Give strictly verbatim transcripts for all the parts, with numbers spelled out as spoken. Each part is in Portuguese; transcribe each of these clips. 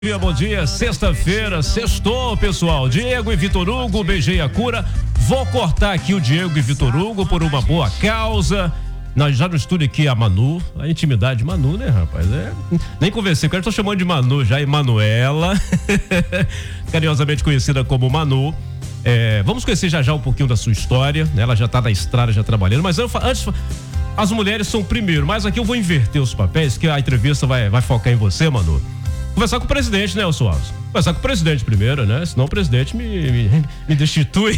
Bom dia, bom dia, sexta-feira, sextou, pessoal. Diego e Vitor Hugo, beijei a cura. Vou cortar aqui o Diego e Vitor Hugo por uma boa causa. Nós já no estúdio aqui a Manu, a intimidade Manu, né, rapaz? É, nem conversei com ela, tô chamando de Manu já, Emanuela, carinhosamente conhecida como Manu. É, vamos conhecer já já um pouquinho da sua história, né? Ela já tá na estrada, já trabalhando, mas eu, antes, as mulheres são primeiro, mas aqui eu vou inverter os papéis, que a entrevista vai, vai focar em você, Manu. Conversar com o presidente, né, Elcio Alves? Conversar com o presidente primeiro, né? Senão o presidente me, me, me destitui.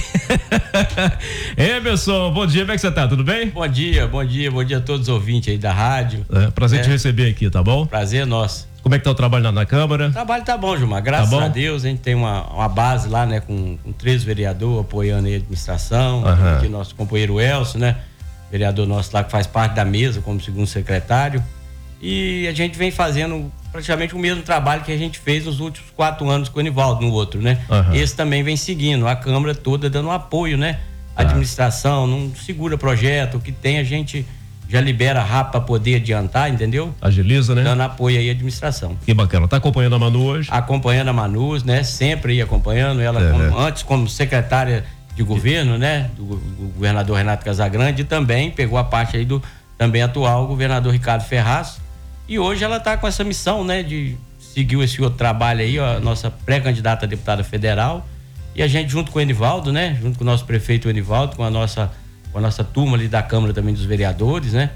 Emerson, bom dia, como é que você tá? Tudo bem? Bom dia, bom dia, bom dia a todos os ouvintes aí da rádio. É, prazer é. te receber aqui, tá bom? Prazer nosso. Como é que tá o trabalho na, na Câmara? O trabalho tá bom, Gilmar, graças tá a Deus. A gente tem uma, uma base lá, né, com, com três vereadores apoiando aí a administração. Uhum. Aqui nosso companheiro Elcio, né? Vereador nosso lá que faz parte da mesa como segundo secretário. E a gente vem fazendo praticamente o mesmo trabalho que a gente fez nos últimos quatro anos com o Enivaldo, no outro, né? Uhum. Esse também vem seguindo, a Câmara toda dando apoio, né? A administração não segura projeto, o que tem a gente já libera rápido para poder adiantar, entendeu? Agiliza, né? Dando apoio aí à administração. Que bacana. Tá acompanhando a Manu hoje? Acompanhando a Manu, né? Sempre ia acompanhando ela, é, como, né? antes como secretária de governo, né? Do, do governador Renato Casagrande, e também pegou a parte aí do também atual governador Ricardo Ferraz. E hoje ela está com essa missão, né, de seguir esse outro trabalho aí, ó, a nossa pré-candidata a deputada federal, e a gente junto com o Enivaldo, né, junto com o nosso prefeito Enivaldo, com a nossa, com a nossa turma ali da Câmara também dos vereadores, né,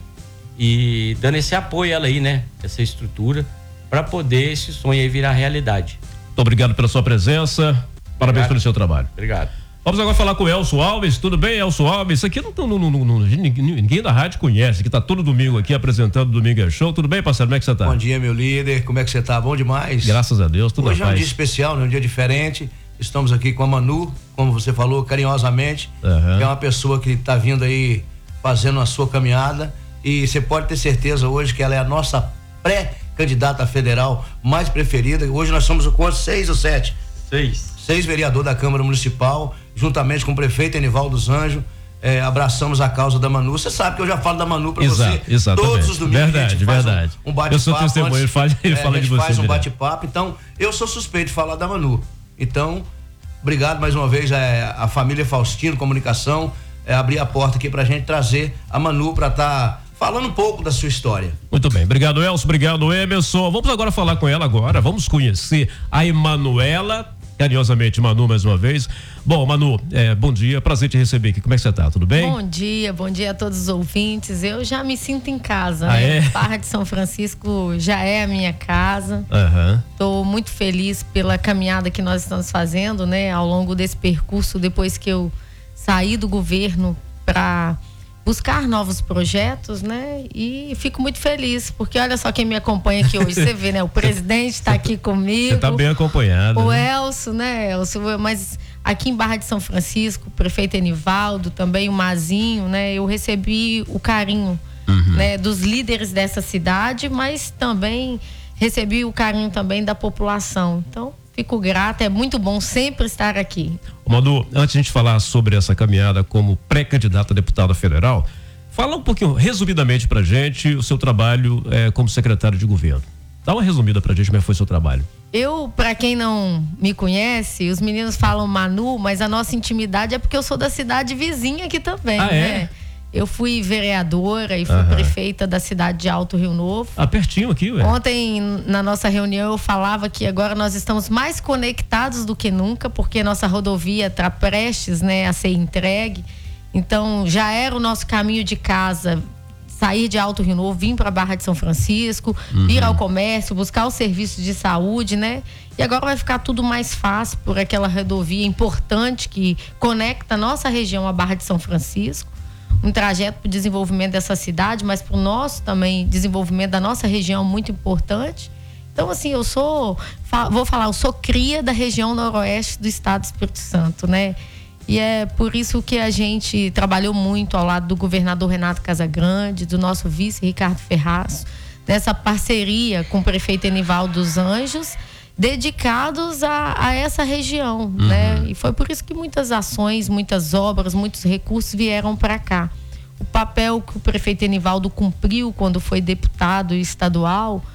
e dando esse apoio a ela aí, né, essa estrutura, para poder esse sonho aí virar realidade. Muito obrigado pela sua presença, parabéns obrigado. Pelo seu trabalho. Obrigado. Vamos agora falar com o Elcio Alves. Tudo bem, Elcio Alves? Isso aqui não, não, não, não, não ninguém, ninguém da rádio conhece, que tá todo domingo aqui apresentando o Domingo é Show. Tudo bem, parceiro? Como é que você tá? Bom dia, meu líder. Como é que você tá? Bom demais. Graças a Deus, tudo Hoje na paz. É um dia especial, né? Um dia diferente. Estamos aqui com a Manu, como você falou, carinhosamente, uhum. que é uma pessoa que tá vindo aí fazendo a sua caminhada, e você pode ter certeza hoje que ela é a nossa pré-candidata federal mais preferida. Hoje nós somos o quanto? Seis ou sete? Seis. Seis vereadores da Câmara Municipal, juntamente com o prefeito Enivaldo dos Anjos, é, abraçamos a causa da Manu. Você sabe que eu já falo da Manu para você exatamente. Todos os domingos. Verdade, a gente faz verdade. Um, um bate-papo. Eu sou testemunho, ele fala, ele é, fala a gente de você. faz um direto. bate-papo, então eu sou suspeito de falar da Manu. Então, obrigado mais uma vez é, a família Faustino Comunicação, é, abrir a porta aqui pra gente trazer a Manu para estar tá falando um pouco da sua história. Muito bem, obrigado Elcio, obrigado Emerson. Vamos agora falar com ela agora, vamos conhecer a Emanuela, carinhosamente Manu mais uma vez. Bom, Manu, é, bom dia, prazer te receber aqui. Como é que você tá? Tudo bem? Bom dia, bom dia a todos os ouvintes. Eu já me sinto em casa, ah, né? É? Barra de São Francisco já é a minha casa. Uhum. Tô muito feliz pela caminhada que nós estamos fazendo, né? Ao longo desse percurso, depois que eu saí do governo para buscar novos projetos, né? E fico muito feliz, porque olha só quem me acompanha aqui hoje. Você vê, né? O presidente está aqui comigo. Você está bem acompanhado. O né? Elcio, né? Elcio, mas aqui em Barra de São Francisco, o prefeito Enivaldo, também o Mazinho, né? Eu recebi o carinho, uhum. né? dos líderes dessa cidade, mas também recebi o carinho também da população. Então, fico grata, é muito bom sempre estar aqui. Manu, antes de a gente falar sobre essa caminhada como pré-candidata a deputada federal, fala um pouquinho, resumidamente pra gente, o seu trabalho é, como secretário de governo. Dá uma resumida pra gente como é que foi o seu trabalho. Eu, pra quem não me conhece, os meninos falam Manu, mas a nossa intimidade é porque eu sou da cidade vizinha aqui também, ah, né? É? Eu fui vereadora e fui uhum. prefeita da cidade de Alto Rio Novo. Ah, pertinho aqui, ué. Ontem, na nossa reunião, eu falava que agora nós estamos mais conectados do que nunca, porque nossa rodovia está prestes, né, a ser entregue. Então, já era o nosso caminho de casa, sair de Alto Rio Novo, vir para Barra de São Francisco, uhum. ir ao comércio, buscar os serviços de saúde, né? E agora vai ficar tudo mais fácil por aquela rodovia importante que conecta a nossa região à Barra de São Francisco. Um trajeto para o desenvolvimento dessa cidade, mas para o nosso também desenvolvimento da nossa região muito importante. Então, assim, eu sou, vou falar, eu sou cria da região noroeste do estado do Espírito Santo, né? E é por isso que a gente trabalhou muito ao lado do governador Renato Casagrande, do nosso vice Ricardo Ferraz, nessa parceria com o prefeito Enivaldo dos Anjos, dedicados a, a essa região, uhum. né? E foi por isso que muitas ações, muitas obras, muitos recursos vieram para cá. O papel que o prefeito Enivaldo cumpriu quando foi deputado estadual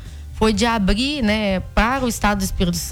foi de abrir, né, para o estado do Espírito